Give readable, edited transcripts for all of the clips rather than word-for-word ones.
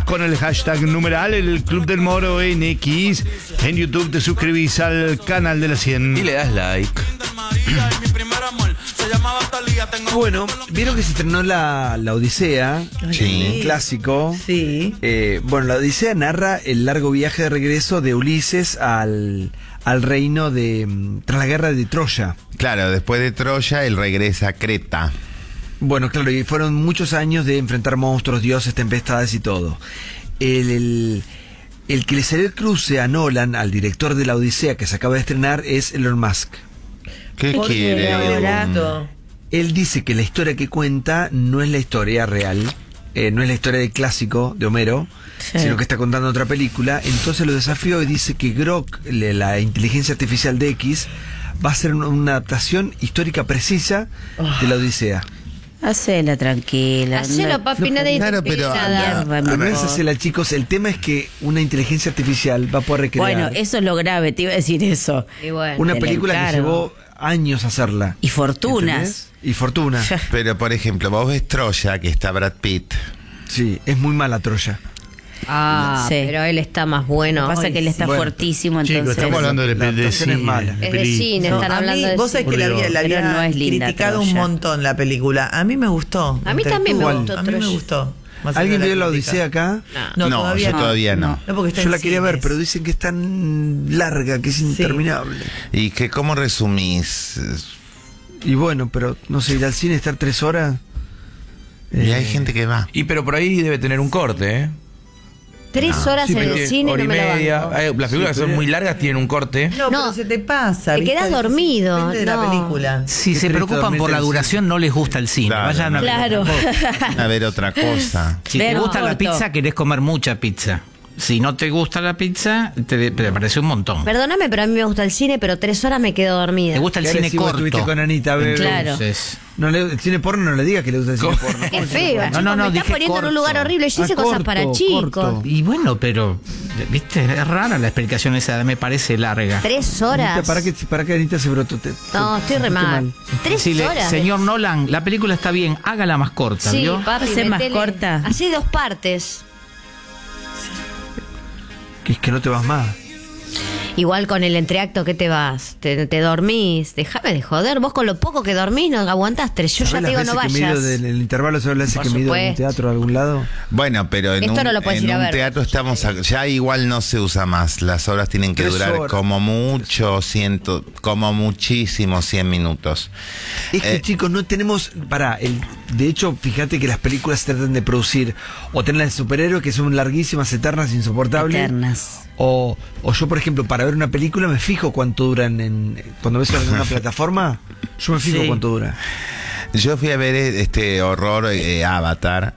con el hashtag numeral el Club del Moro en X. En YouTube te suscribís al canal de la 100. Y le das like. Bueno, vieron que se estrenó la Odisea, Sí. un clásico. Sí. Bueno, la Odisea narra el largo viaje de regreso de Ulises al reino tras la guerra de Troya. Claro, después de Troya, él regresa a Creta. Bueno, claro, y fueron muchos años de enfrentar monstruos, dioses, tempestades y todo. El que le salió el cruce a Nolan, al director de la Odisea que se acaba de estrenar, es Elon Musk. ¿Qué ¿Por qué? quiere? Ahora. Él dice que la historia que cuenta no es la historia real, no es la historia del clásico de Homero, Sí. sino que está contando otra película. Entonces lo desafió y dice que Grok, la inteligencia artificial de X, va a ser una adaptación histórica precisa de la Odisea. Hacela tranquila. Hacelo, papi, nadie Claro, te pide pero nada. No es hacerla, chicos. El tema es que una inteligencia artificial va a poder recrear Bueno, eso es lo grave, te iba a decir eso. Y bueno. una te la película que encargo. llevó años hacerla. Y fortunas. ¿Entendés? Y fortuna. Pero, por ejemplo, vos ves Troya, que está Brad Pitt. Sí, es muy mala Troya. Ah, Sí. pero él está más bueno. Lo que pasa es que él está Bueno, fuertísimo, Chicos, entonces. estamos hablando de La adaptación es mala. Es de cine, están A hablando mí, de vos sabés cine. que la Pero había no es linda criticado Troya. un montón la película. A mí me gustó. A mí también me entretuvo. gustó A mí me Troya. gustó. Más allá ¿Alguien de vio la crítica. Odisea acá? No, yo todavía no. No, porque está Yo en la quería ver, cines. pero dicen que es tan larga, que es interminable. ¿Y que cómo resumís? Y bueno, pero no sé, ir al cine, estar 3 horas. Y hay gente que va. Y pero por ahí debe tener un corte, ¿eh? 3 horas Sí, en pero el cine hora no y me la media. banco. Las películas que son muy largas tienen un corte. No, No, pero se te pasa. te ¿viste? quedás dormido, Depende de la no. película. Si Qué se triste preocupan dormirte por la en el duración, no les gusta el cine. Claro. Vayan a ver. Claro. A ver otra cosa. Si te Pero gusta la corto. pizza, querés comer mucha pizza. Si no te gusta la pizza, te parece un montón. Perdóname, pero a mí me gusta el cine, pero 3 horas me quedo dormida. ¿Te gusta el Qué cine agresivo corto? estuviste con Anita, bebé. Claro. Entonces, El cine porno no le digas que le gusta el cine porno. Qué feo, chicos, no, me estás dije poniendo en corto. un lugar horrible. Yo hice cosas corto, para chicos. corto. y bueno, pero, viste, es rara la explicación esa, me parece larga. 3 horas. Anita, ¿para qué Anita se brotó? No, estoy re mal. 3 Decile, horas. señor Nolan, la película está bien, hágala más corta, Sí, ¿vio? papi, Hace más metele. corta. Así 2 partes. Que es que no te vas más. Igual con el entreacto, ¿qué te vas? ¿Te dormís? Déjame de joder. Vos con lo poco que dormís no aguantás 3. Yo ya ¿Sabés te digo, las no veces que me he vayas. ido del intervalo? ¿Sabes las veces Por que me he ido de un supuesto. teatro a algún lado? Bueno, pero en Esto un, no lo puedes en ir a un ver. teatro estamos... ya igual no se usa más. Las horas tienen que 3 durar horas. como mucho, como muchísimo 100 minutos. Es que, chicos, no tenemos... de hecho, fíjate que las películas se tratan de producir o tener las de superhéroes que son larguísimas, eternas, insoportables. Eternas. O yo, por ejemplo, para ver una película me fijo cuánto duran cuando ves en una plataforma, yo me fijo Sí. cuánto dura. Yo fui a ver este horror Avatar.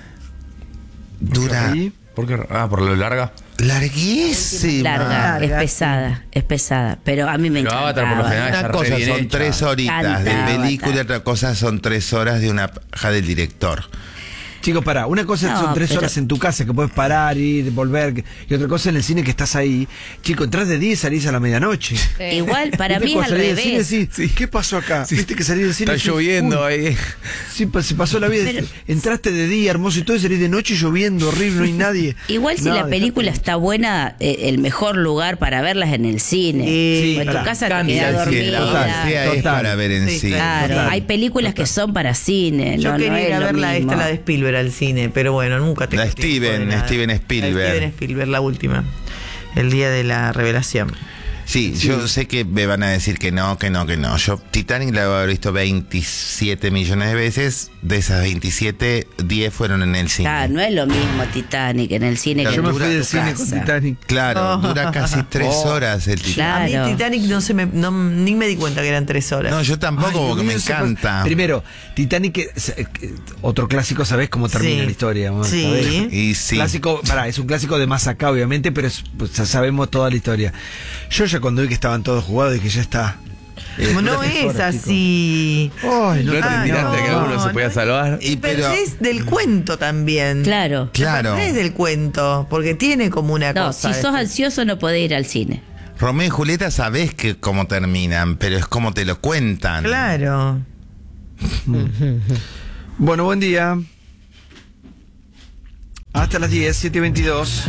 Dura Ahí, ¿Por qué? Ah, por lo larga. larguísima. Larga, es pesada. Pero a mí me Pero encanta. Avatar por lo general Una está re cosa bien son hecha. 3 horitas de Canta película y Avatar. otra cosa son 3 horas de una paja del director. Chicos, una cosa No, son 3 pero- horas en tu casa que puedes parar, ir, volver, y otra cosa en el cine que estás ahí. Chicos, entras de 10 y salís a la medianoche. Igual, para ¿Viste mí es cuando al salís del revés. cine, sí, ¿qué pasó acá? Viste que salís del cine. Está y decís, lloviendo uy, ahí. sí, se pasó la vida. Pero- Entraste de día, hermoso y todo, y salís de noche lloviendo, horrible, no hay nadie. Igual si No, la película dejate. está buena, el mejor lugar para verla es en el cine. Sí, O en tu pará. casa te Cambia quedas el Sí, la dormida. Odisea es Total. para ver en Sí, cine. Claro, Total. hay películas que son para cine. Yo no quería es ir a lo ver mismo. la de Spielberg al cine, pero bueno, nunca tengo La tiempo de Steven nada. Spielberg. La Steven Spielberg, la última. El día de la revelación. Sí, yo sé que me van a decir que no. Yo Titanic la he haber visto 27 millones de veces. De esas 27, 10 fueron en el cine. Claro, no es lo mismo Titanic en el cine que Yo en me tu fui del casa. cine con Titanic. Claro, dura casi 3 horas el Titanic. Claro. A mí Titanic ni me di cuenta que eran 3 horas. No, yo tampoco, Ay, porque me Dios, encanta. Primero, Titanic, otro clásico, ¿sabés cómo termina Sí. la historia? ¿No? Sí. ¿Sabés? Y sí. Clásico, es un clásico de más acá, obviamente, pero pues, ya sabemos toda la historia. Yo ya cuando vi que estaban todos jugados dije, ya está. No dura 3 es horas, así. chicos. Ay, ¿No te Ah, enteraste no, que alguno se podía no. salvar? Y pero, Perdés del cuento también. Claro. claro, Perdés del cuento, porque tiene como una No, cosa. si sos ansioso no podés ir al cine. Romeo y Julieta sabés que cómo terminan, pero es como te lo cuentan. Claro. Bueno, buen día. Hasta las 10, 7:22.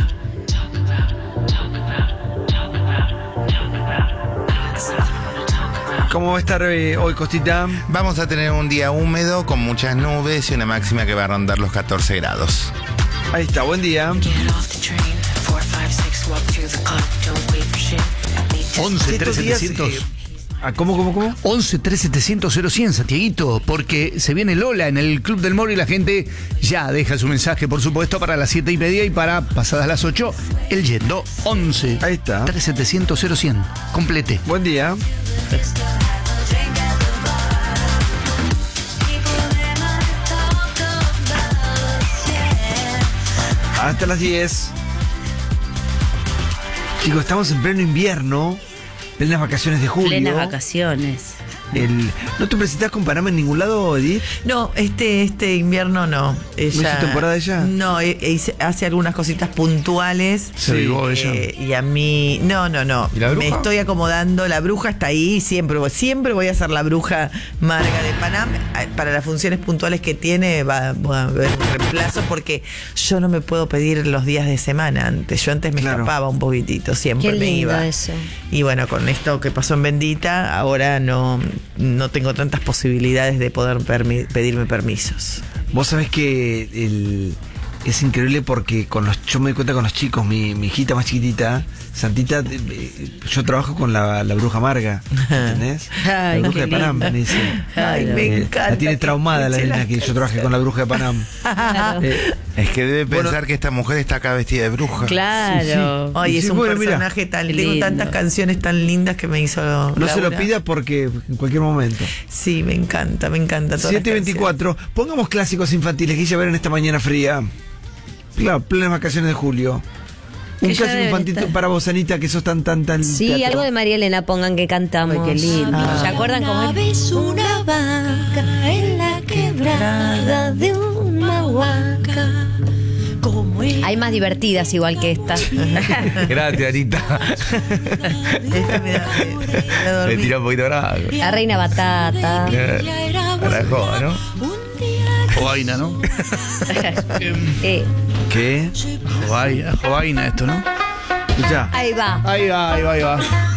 ¿Cómo va a estar hoy, Costita? Vamos a tener un día húmedo con muchas nubes y una máxima que va a rondar los 14 grados. Ahí está, buen día. 11 3700. ¿Cómo? 11 3700 0100, Santiaguito, porque se viene Lola en el Club del Moro y la gente ya deja su mensaje, por supuesto, para las 7:30 y para pasadas las 8, el yendo. 11 Ahí está. 3700 0100. Complete. Buen día. Hasta las 10. Chicos, estamos en pleno invierno, plenas vacaciones de julio. Plenas vacaciones. ¿No te presentás con Panamá en ningún lado, Edith? No, este invierno no. ¿No hizo temporada ella? No, hace algunas cositas puntuales. Se avivó ella. Y a mí, no. ¿Y la bruja? Me estoy acomodando. La bruja está ahí. Siempre voy a ser la bruja Marga de Panamá. Para las funciones puntuales que tiene va a haber un reemplazo porque yo no me puedo pedir los días de semana antes. Yo antes me escapaba un poquitito, siempre Qué me lindo iba. eso. Y bueno, con esto que pasó en Bendita, ahora no tengo tantas posibilidades de poder pedirme permisos. Vos sabés que es increíble porque yo me doy cuenta con los chicos, mi hijita más chiquitita, Santita, yo trabajo con la bruja Marga, ¿entendés? Ay, la bruja qué de Panam, lindo. me dice. Ay, me encanta. La tiene que traumada la escuche nena las que yo trabaje con la bruja de Panam. Es que debe pensar que esta mujer está acá vestida de bruja. Claro. Ay, Y es sí, un bueno, mira, personaje tan lindo, lindo. tantas canciones tan lindas que me hizo. No se lo Laura. pida porque en cualquier momento. Sí, me encanta todas las 7:24. Pongamos clásicos infantiles que ya ver en esta mañana fría. Claro, plenas vacaciones de julio. Un Que ya clásico deben infantil estar. para vos, Anita, que sos tan Sí, teatro. algo de María Elena pongan que cantamos. Ay, qué lindo. ¿Se acuerdan cómo es? Una vaca en la quebrada de una huaca. Como el Hay más divertidas igual que esta. Gracias, Anita. Esta me da Me tiró un poquito bravo. La reina batata. Para el juego, ¿no? un día Jovaina, ¿no? ¿Qué? Jovaina esto, ¿no? Escuchá. Ahí va. Ahí va.